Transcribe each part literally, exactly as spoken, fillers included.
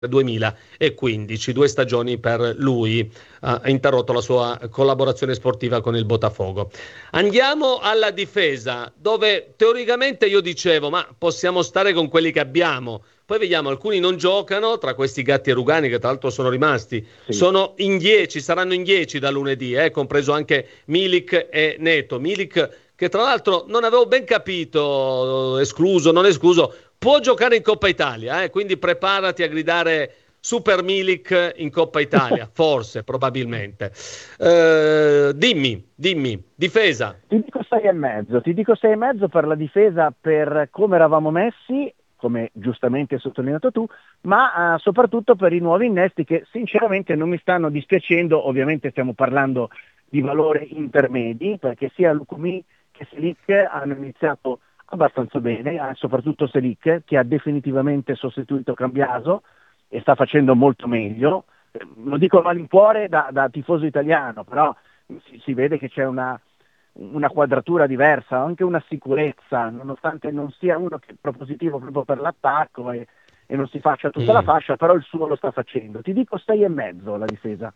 duemilaquindici, due stagioni per lui, ha interrotto la sua collaborazione sportiva con il Botafogo. Andiamo alla difesa, dove teoricamente io dicevo, ma possiamo stare con quelli che abbiamo. Poi vediamo, alcuni non giocano, tra questi Gatti e Rugani, che tra l'altro sono rimasti, sì. Sono in dieci, saranno in dieci da lunedì, eh, compreso anche Milik e Neto. Milik, che tra l'altro non avevo ben capito, escluso, non escluso, può giocare in Coppa Italia, eh? Quindi preparati a gridare Super Milik in Coppa Italia, forse, probabilmente. Eh, dimmi, dimmi, difesa. Ti dico sei e mezzo, ti dico sei e mezzo per la difesa, per come eravamo messi, come giustamente hai sottolineato tu, ma uh, soprattutto per i nuovi innesti che sinceramente non mi stanno dispiacendo. Ovviamente stiamo parlando di valori intermedi, perché sia Lukumi che Selic hanno iniziato abbastanza bene, soprattutto Selic, che ha definitivamente sostituito Cambiaso e sta facendo molto meglio. Lo dico a malincuore da, da tifoso italiano, però si, si vede che c'è una, una quadratura diversa, anche una sicurezza, nonostante non sia uno che è propositivo proprio per l'attacco e, e non si faccia tutta mm. la fascia, però il suo lo sta facendo. Ti dico sei e mezzo la difesa.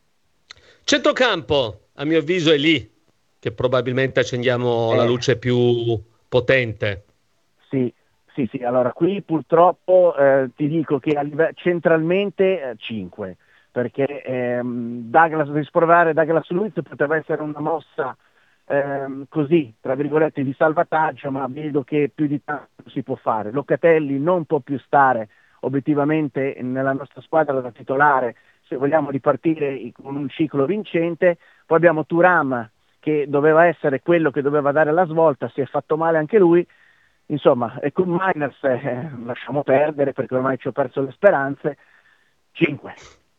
Centrocampo, a mio avviso, è lì che probabilmente accendiamo eh. la luce più potente. Sì, sì, sì. Allora qui purtroppo eh, ti dico che a live- centralmente eh, cinque, perché ehm, Douglas, risprovare Douglas Luiz poteva essere una mossa ehm, così, tra virgolette, di salvataggio, ma vedo che più di tanto si può fare. Locatelli non può più stare obiettivamente nella nostra squadra da titolare se vogliamo ripartire con un ciclo vincente. Poi abbiamo Thuram, che doveva essere quello che doveva dare la svolta, si è fatto male anche lui. Insomma, e con Miners eh, lasciamo perdere, perché ormai ci ho perso le speranze. cinque.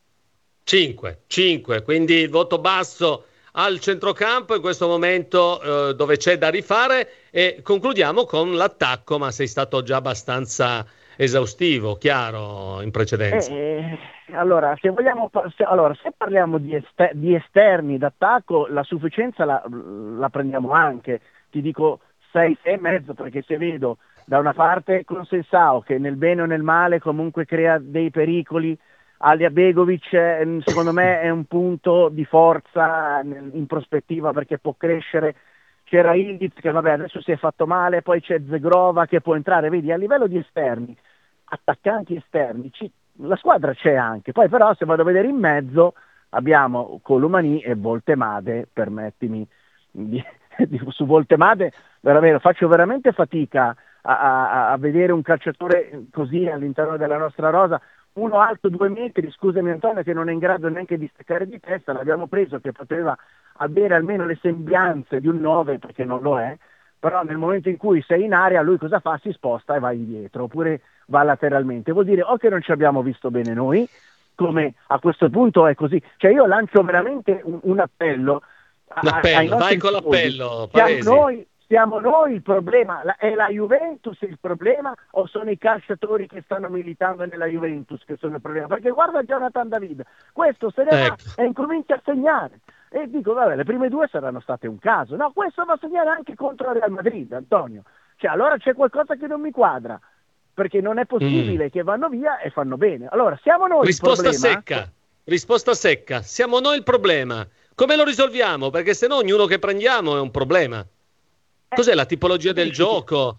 cinque, cinque, quindi il voto basso al centrocampo in questo momento, eh, dove c'è da rifare, e concludiamo con l'attacco, ma sei stato già abbastanza esaustivo, chiaro, in precedenza. Eh, allora, se vogliamo, se, allora, se parliamo di, ester- di esterni d'attacco, la sufficienza la, la prendiamo anche. Ti dico sei, sei e mezzo, perché se vedo da una parte con Sensao, che nel bene o nel male comunque crea dei pericoli, Alija Begovic eh, secondo me è un punto di forza in prospettiva, perché può crescere. C'era Ildiz che vabbè adesso si è fatto male, poi c'è Zegrova che può entrare. Vedi, a livello di esterni, attaccanti esterni, ci, la squadra c'è anche. Poi però se vado a vedere in mezzo abbiamo Colomani e Voltemade, permettimi di, di, su Voltemade veramente, faccio veramente fatica a, a, a vedere un calciatore così all'interno della nostra rosa. Uno alto due metri, scusami Antonio, che non è in grado neanche di staccare di testa. L'abbiamo preso che poteva avere almeno le sembianze di un nove, perché non lo è, però nel momento in cui sei in area lui cosa fa? Si sposta e va indietro, oppure va lateralmente. Vuol dire o che non ci abbiamo visto bene noi, come a questo punto è così. Cioè io lancio veramente un, un appello, a, appello ai vai con l'appello, siamo noi, siamo noi il problema? La, è la Juventus il problema o sono i calciatori che stanno militando nella Juventus che sono il problema? Perché guarda Jonathan David, questo se ne va ecco. e incomincia a segnare. E dico, vabbè, le prime due saranno state un caso. No, questo va a segnare anche contro il Real Madrid, Antonio. Cioè, allora c'è qualcosa che non mi quadra, perché non è possibile mm. che vanno via e fanno bene. Allora, siamo noi risposta il problema. secca, risposta secca. Siamo noi il problema. Come lo risolviamo? Perché se no ognuno che prendiamo è un problema. Cos'è la tipologia del gioco?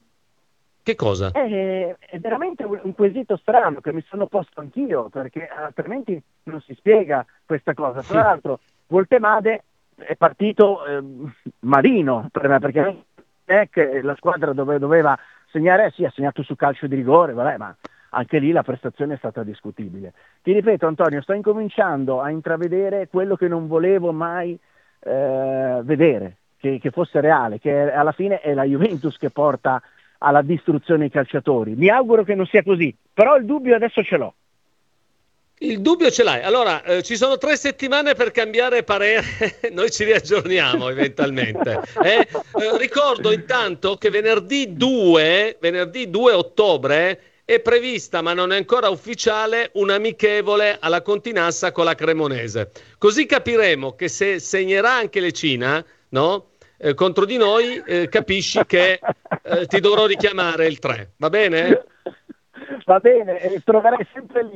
Che cosa? È, è veramente un, un quesito strano che mi sono posto anch'io, perché altrimenti non si spiega questa cosa. Tra l'altro Voltemade è partito eh, malino per me, perché è che la squadra dove doveva segnare, sì, ha segnato su calcio di rigore, vabbè, ma anche lì la prestazione è stata discutibile. Ti ripeto Antonio, sto incominciando a intravedere quello che non volevo mai eh, vedere, che, che fosse reale, che alla fine è la Juventus che porta alla distruzione i calciatori. Mi auguro che non sia così, però il dubbio adesso ce l'ho. Il dubbio ce l'hai. Allora, eh, ci sono tre settimane per cambiare parere, noi ci riaggiorniamo eventualmente. Eh? Eh, ricordo intanto che venerdì due, venerdì due ottobre è prevista, ma non è ancora ufficiale, un amichevole alla Continassa con la Cremonese. Così capiremo che se segnerà anche Lecina, no? Eh, contro di noi, eh, capisci che eh, ti dovrò richiamare il tre, va bene? Va bene, e troverai sempre lì.